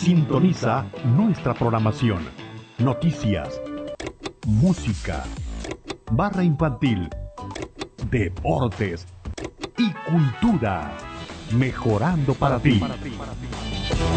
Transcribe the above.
Sintoniza nuestra programación. Noticias, música, barra infantil, deportes y cultura. Mejorando para ti.